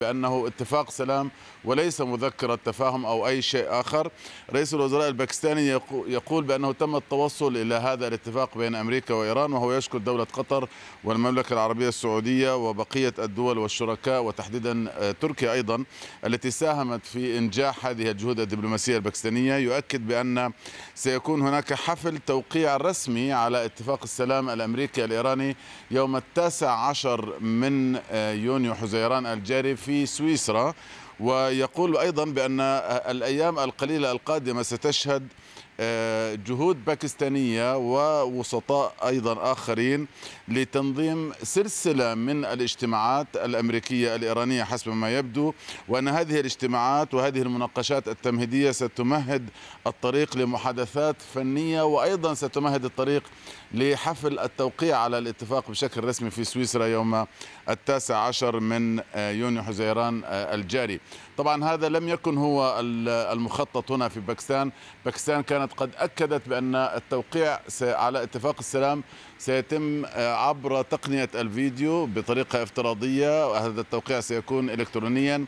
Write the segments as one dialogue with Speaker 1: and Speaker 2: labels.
Speaker 1: بأنه اتفاق سلام وليس مذكرة تفاهم أو أي شيء آخر. رئيس الوزراء الباكستاني يقول بأنه تم التوصل إلى هذا الاتفاق بين أمريكا وإيران، وهو يشكر دولة قطر والمملكة العربية السعودية وبقية الدول والشركاء وتحديدا تركيا أيضا التي ساهمت في إنجاح هذه الجهود الدبلوماسية الباكستانية. يؤكد بأن سيكون هناك حفل توقيع رسمي على اتفاق السلام الأمريكي الإيراني يوم 19 من يونيو حزيران الجاري في سويسرا. ويقول أيضا بأن الأيام القليلة القادمة ستشهد جهود باكستانية ووسطاء أيضا آخرين لتنظيم سلسلة من الاجتماعات الأمريكية الإيرانية حسب ما يبدو، وأن هذه الاجتماعات وهذه المناقشات التمهيدية ستمهد الطريق لمحادثات فنية، وأيضا ستمهد الطريق لحفل التوقيع على الاتفاق بشكل رسمي في سويسرا يوم 19 من يونيو حزيران الجاري. طبعا هذا لم يكن هو المخطط هنا في باكستان. باكستان كانت قد أكدت بأن التوقيع على اتفاق السلام سيتم عبر تقنية الفيديو بطريقة افتراضية، وهذا التوقيع سيكون إلكترونيا.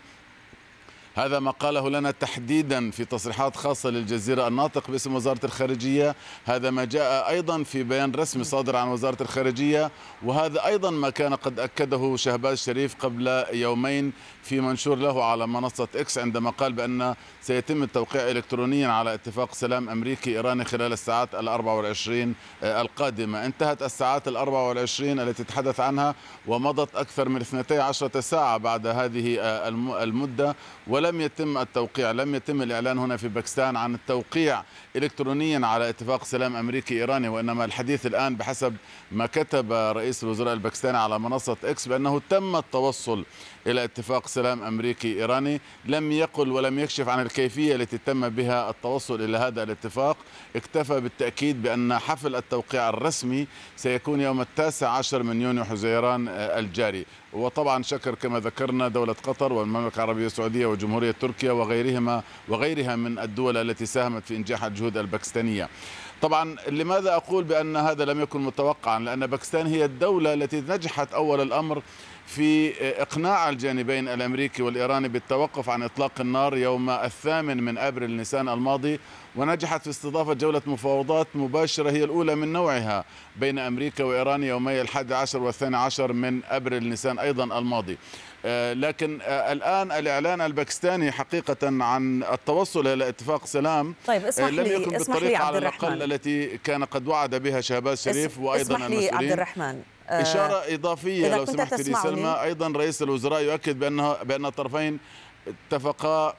Speaker 1: هذا ما قاله لنا تحديدا في تصريحات خاصة للجزيرة الناطق باسم وزارة الخارجية، هذا ما جاء أيضا في بيان رسمي صادر عن وزارة الخارجية، وهذا أيضا ما كان قد أكده شهباز شريف قبل يومين في منشور له على منصة إكس عندما قال بأن سيتم التوقيع إلكترونيا على اتفاق سلام أمريكي إيراني خلال الساعات 24 القادمة. انتهت الساعات 24 التي تحدث عنها ومضت أكثر من 12 ساعة بعد هذه المدة، ولم يتم التوقيع، لم يتم الإعلان هنا في باكستان عن التوقيع إلكترونيا على اتفاق سلام أمريكي إيراني، وإنما الحديث الآن بحسب ما كتب رئيس الوزراء الباكستاني على منصة إكس بأنه تم التوصل إلى اتفاق سلام أمريكي إيراني. لم يقل ولم يكشف عن الكيفية التي تم بها التوصل إلى هذا الاتفاق، اكتفى بالتأكيد بأن حفل التوقيع الرسمي سيكون يوم 19 من يونيو حزيران الجاري. وطبعا شكر كما ذكرنا دولة قطر والمملكة العربية السعودية وجمهورية تركيا وغيرها من الدول التي ساهمت في إنجاح الجهود الباكستانية. طبعا لماذا أقول بأن هذا لم يكن متوقعا؟ لأن باكستان هي الدولة التي نجحت أول الأمر في إقناع الجانبين الأمريكي والإيراني بالتوقف عن إطلاق النار يوم 8 من أبريل نيسان الماضي، ونجحت في استضافة جولة مفاوضات مباشرة هي الأولى من نوعها بين أمريكا وإيران يومي 11 و12 من أبريل نيسان أيضا الماضي. لكن الآن الإعلان الباكستاني حقيقة عن التوصل إلى اتفاق سلام
Speaker 2: طيب
Speaker 1: لم يكن بالطريقة على الأقل التي كان قد وعد بها شهباز شريف وأيضا المسؤولين.
Speaker 2: عبد الرحمن،
Speaker 1: إشارة إضافية لو سمحت لي سلمى، أيضا رئيس الوزراء يؤكد بأن الطرفين اتفقا.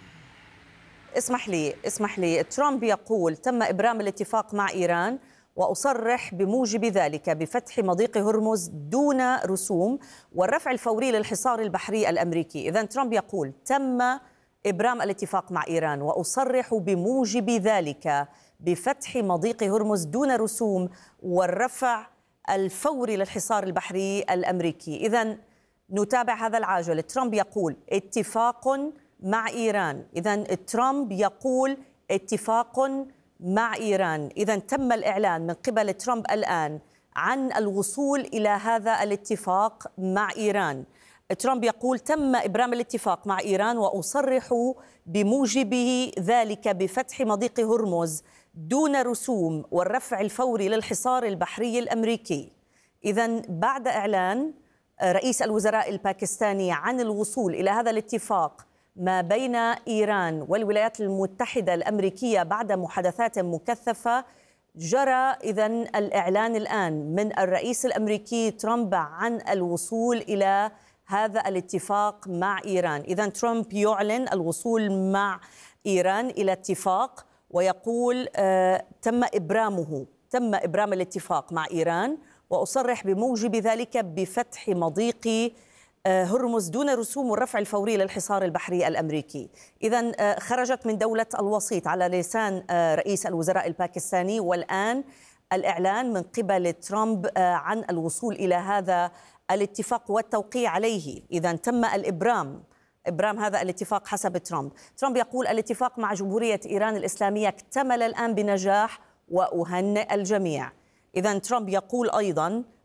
Speaker 2: اسمح لي ترامب يقول تم إبرام الاتفاق مع إيران وأصرح بموجب ذلك بفتح مضيق هرمز دون رسوم والرفع الفوري للحصار البحري الأمريكي. إذن ترامب يقول تم إبرام الاتفاق مع إيران وأصرح بموجب ذلك بفتح مضيق هرمز دون رسوم والرفع الفوري للحصار البحري الأمريكي. إذن نتابع هذا العاجل. ترامب يقول اتفاق مع إيران، إذن ترامب يقول اتفاق مع إيران. إذن تم الإعلان من قبل ترامب الآن عن الوصول إلى هذا الاتفاق مع إيران. ترامب يقول تم إبرام الاتفاق مع إيران وأصرح بموجب ذلك بفتح مضيق هرمز دون رسوم والرفع الفوري للحصار البحري الأمريكي. إذن بعد إعلان رئيس الوزراء الباكستاني عن الوصول إلى هذا الاتفاق ما بين إيران والولايات المتحدة الأمريكية بعد محادثات مكثفة، جرى إذن الإعلان الآن من الرئيس الأمريكي ترامب عن الوصول إلى هذا الاتفاق مع إيران. إذن ترامب يعلن الوصول مع إيران إلى اتفاق ويقول تم إبرام الاتفاق مع إيران وأصرح بموجب ذلك بفتح مضيق هرمز دون رسوم والرفع الفوري للحصار البحري الأمريكي. إذن خرجت من دولة الوسيط على لسان رئيس الوزراء الباكستاني، والآن الإعلان من قبل ترامب عن الوصول إلى هذا الاتفاق والتوقيع عليه. إذن تم إبرام هذا الاتفاق حسب ترامب. ترامب يقول الاتفاق مع جمهورية إيران الإسلامية اكتمل الآن بنجاح وأهنئ الجميع. إذن ترامب يقول أيضا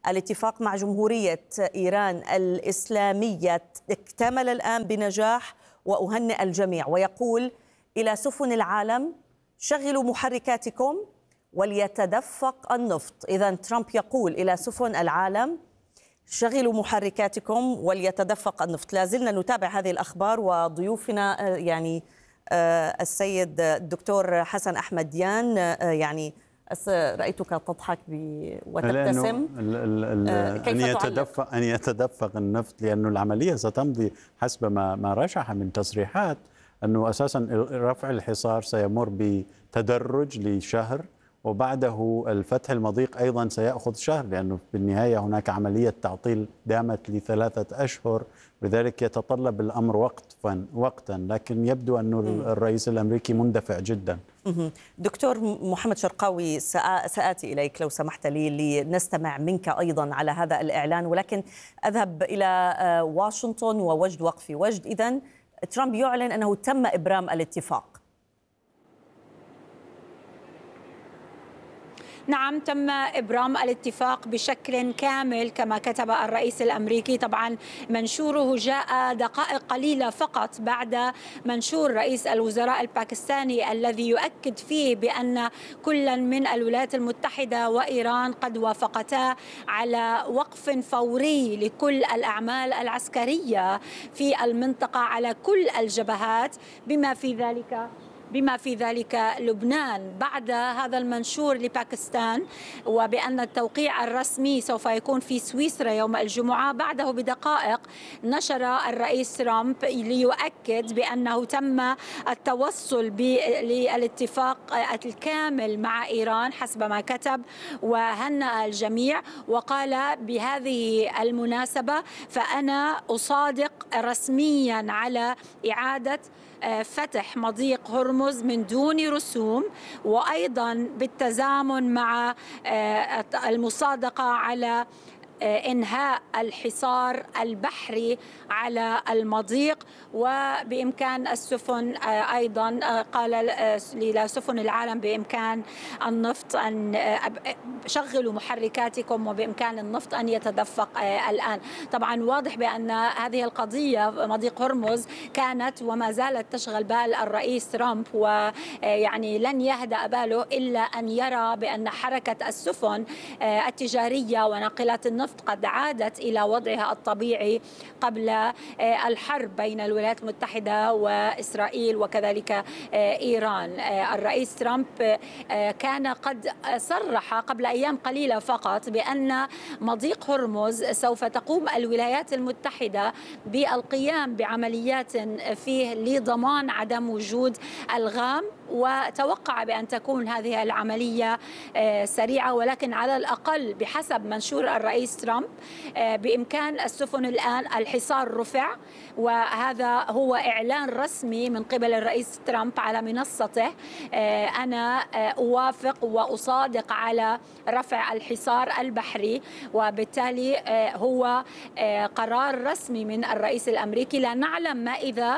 Speaker 2: الاتفاق مع جمهورية إيران الإسلامية اكتمل الآن بنجاح، وأهنئ الجميع. ويقول إلى سفن العالم: شغلوا محركاتكم وليتدفق النفط. إذن ترامب يقول إلى سفن العالم: شغلوا محركاتكم وليتدفق النفط. لازلنا نتابع هذه الأخبار، وضيوفنا يعني السيد الدكتور حسن أحمد ديان، يعني رأيتك تضحك وتبتسم.
Speaker 3: أن يتدفق النفط، لأن العملية ستمضي حسب ما رشح من تصريحات أنه أساسا رفع الحصار سيمر بتدرج لشهر، وبعده الفتح المضيق أيضا سيأخذ شهر، لأنه بالنهاية هناك عملية تعطيل دامت ل3 أشهر، لذلك يتطلب الأمر وقتا، لكن يبدو أن الرئيس الأمريكي مندفع جدا.
Speaker 2: دكتور محمد شرقاوي، سآتي إليك لو سمحت لي لنستمع منك أيضا على هذا الإعلان، ولكن أذهب إلى واشنطن ووجد وقفي. وجد، إذن ترامب يعلن أنه تم إبرام الاتفاق.
Speaker 4: نعم، تم إبرام الاتفاق بشكل كامل كما كتب الرئيس الأمريكي. طبعا منشوره جاء دقائق قليلة فقط بعد منشور رئيس الوزراء الباكستاني الذي يؤكد فيه بأن كلا من الولايات المتحدة وإيران قد وافقتا على وقف فوري لكل الأعمال العسكرية في المنطقة على كل الجبهات بما في ذلك لبنان. بعد هذا المنشور لباكستان وبأن التوقيع الرسمي سوف يكون في سويسرا يوم الجمعة، بعده بدقائق نشر الرئيس ترامب ليؤكد بأنه تم التوصل للاتفاق الكامل مع إيران حسب ما كتب، وهنأ الجميع وقال: بهذه المناسبة فأنا أصادق رسميا على إعادة فتح مضيق هرمز من دون رسوم، وأيضا بالتزامن مع المصادقة على إنهاء الحصار البحري على المضيق. وبإمكان السفن أيضا قال لسفن العالم بإمكان النفط أن شغلوا محركاتكم وبإمكان النفط أن يتدفق الآن. طبعا واضح بأن هذه القضية مضيق هرمز كانت وما زالت تشغل بال الرئيس ترامب، ويعني لن يهدأ باله إلا أن يرى بأن حركة السفن التجارية وناقلات النفط قد عادت إلى وضعها الطبيعي قبل الحرب بين الولايات المتحدة وإسرائيل وكذلك إيران. الرئيس ترامب كان قد صرح قبل أيام قليلة فقط بأن مضيق هرمز سوف تقوم الولايات المتحدة بالقيام بعمليات فيه لضمان عدم وجود ألغام، وتوقع بأن تكون هذه العملية سريعة، ولكن على الأقل بحسب منشور الرئيس ترامب بإمكان السفن الآن. الحصار رفع، وهذا هو إعلان رسمي من قبل الرئيس ترامب على منصته: أنا أوافق وأصادق على رفع الحصار البحري. وبالتالي هو قرار رسمي من الرئيس الأمريكي. لا نعلم ما إذا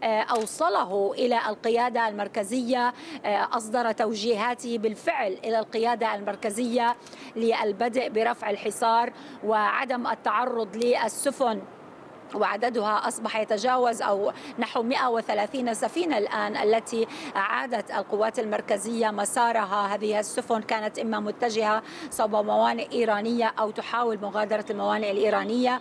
Speaker 4: أوصله إلى القيادة المركزية، أصدر توجيهاته بالفعل إلى القيادة المركزية للبدء برفع الحصار وعدم التعرض للسفن، وعددها أصبح يتجاوز أو نحو 130 سفينة الآن التي أعادت القوات المركزية مسارها. هذه السفن كانت إما متجهة صوب موانئ إيرانية أو تحاول مغادرة الموانئ الإيرانية.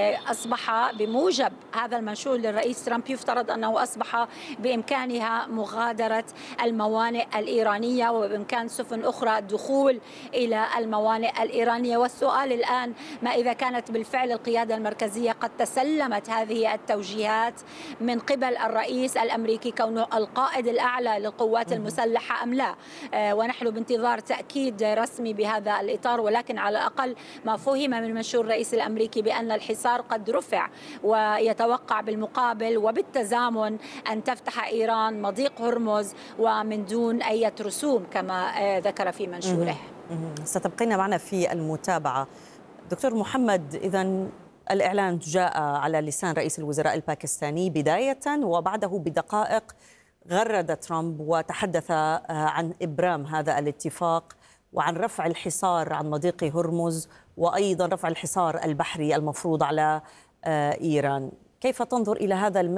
Speaker 4: أصبح بموجب هذا المنشور للرئيس ترامب يفترض أنه أصبح بإمكانها مغادرة الموانئ الإيرانية، وبإمكان سفن أخرى الدخول إلى الموانئ الإيرانية. والسؤال الآن ما إذا كانت بالفعل القيادة المركزية قد تسلمت هذه التوجيهات من قبل الرئيس الأمريكي كونه القائد الأعلى للقوات المسلحة أم لا. ونحن بانتظار تأكيد رسمي بهذا الإطار، ولكن على الأقل ما فهم من منشور الرئيس الأمريكي بأن الحصار قد رفع، ويتوقع بالمقابل وبالتزامن أن تفتح إيران مضيق هرمز ومن دون أي رسوم كما ذكر في منشوره.
Speaker 2: ستبقين معنا في المتابعة. دكتور محمد، إذن الإعلان جاء على لسان رئيس الوزراء الباكستاني بداية، وبعده بدقائق غرد ترامب وتحدث عن إبرام هذا الاتفاق وعن رفع الحصار عن مضيق هرمز وأيضا رفع الحصار البحري المفروض على إيران. كيف تنظر إلى هذا